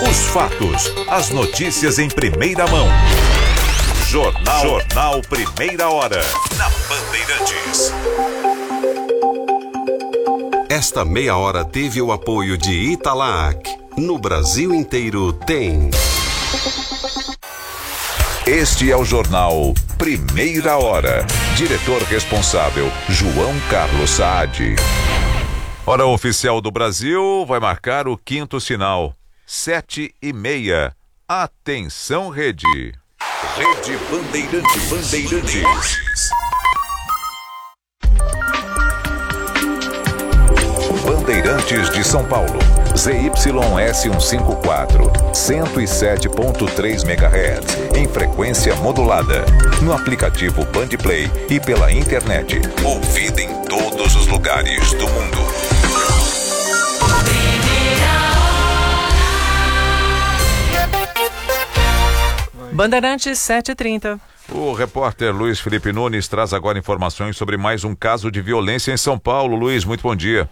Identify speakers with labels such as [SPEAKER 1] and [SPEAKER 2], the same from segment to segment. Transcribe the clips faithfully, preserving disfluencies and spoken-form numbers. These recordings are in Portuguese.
[SPEAKER 1] Os fatos, as notícias em primeira mão. Jornal, Jornal Primeira Hora, na Bandeirantes.
[SPEAKER 2] Esta meia hora teve o apoio de Italac. No Brasil inteiro tem.
[SPEAKER 1] Este é o Jornal Primeira Hora. Diretor responsável, João Carlos Saad. Hora oficial do Brasil vai marcar o quinto sinal. Sete e meia. Atenção, Rede. Rede Bandeirantes. Bandeirantes. Bandeirantes de São Paulo. Z Y S cento e cinquenta e quatro, cento e sete ponto três megahertz, em frequência modulada. No aplicativo Bandplay e pela internet. Ouvida em todos os lugares do mundo.
[SPEAKER 3] Bandeirantes sete e trinta.
[SPEAKER 1] O repórter Luiz Felipe Nunes traz agora informações sobre mais um caso de violência em São Paulo. Luiz, muito bom dia.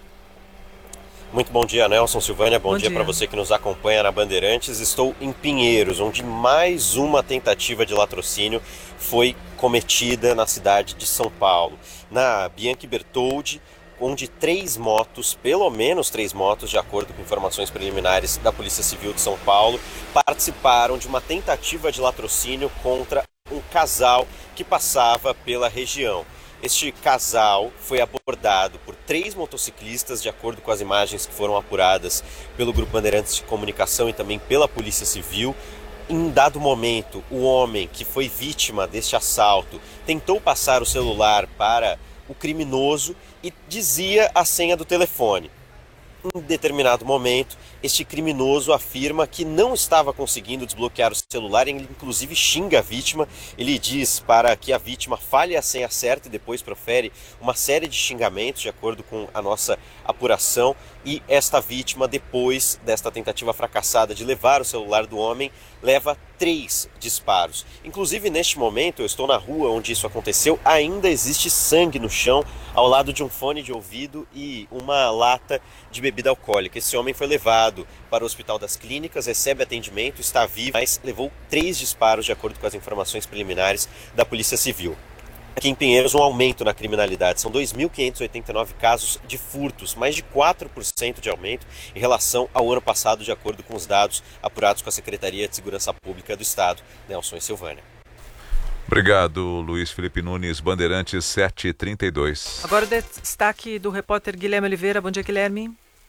[SPEAKER 4] Muito bom dia, Nelson, Silvânia. Bom, bom dia, dia. para você que nos acompanha na Bandeirantes. Estou em Pinheiros, onde mais uma tentativa de latrocínio foi cometida na cidade de São Paulo. Na Bianchi Bertoldi, onde três motos, pelo menos três motos, de acordo com informações preliminares da Polícia Civil de São Paulo, participaram de uma tentativa de latrocínio contra um casal que passava pela região. Este casal foi abordado por três motociclistas, de acordo com as imagens que foram apuradas pelo Grupo Bandeirantes de Comunicação e também pela Polícia Civil. Em dado momento, o homem que foi vítima deste assalto tentou passar o celular para o criminoso e dizia a senha do telefone. Em determinado momento, este criminoso afirma que não estava conseguindo desbloquear o celular, ele inclusive xinga a vítima. Ele diz para que a vítima fale a senha certa e depois profere uma série de xingamentos, de acordo com a nossa apuração. E esta vítima, depois desta tentativa fracassada de levar o celular do homem, leva três disparos. Inclusive, neste momento, eu estou na rua onde isso aconteceu, ainda existe sangue no chão, ao lado de um fone de ouvido e uma lata de bebida alcoólica. Esse homem foi levado para o Hospital das Clínicas, recebe atendimento, está vivo, mas levou três disparos, de acordo com as informações preliminares da Polícia Civil. Aqui em Pinheiros, um aumento na criminalidade. São dois mil quinhentos e oitenta e nove casos de furtos, mais de quatro por cento de aumento em relação ao ano passado, de acordo com os dados apurados com a Secretaria de Segurança Pública do Estado. Nelson e Silvânia.
[SPEAKER 1] Obrigado, Luiz Felipe Nunes, Bandeirantes sete e trinta e dois.
[SPEAKER 3] Agora o destaque do repórter Guilherme Oliveira. Bom dia, Guilherme.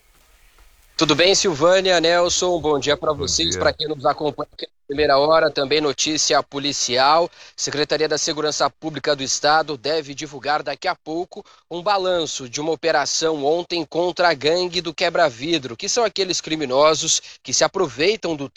[SPEAKER 5] Tudo bem, Silvânia, Nelson? Bom dia para vocês, para quem nos acompanha aqui na primeira hora. Também notícia policial. Secretaria da Segurança Pública do Estado deve divulgar daqui a pouco um balanço de uma operação ontem contra a gangue do quebra-vidro, que são aqueles criminosos que se aproveitam do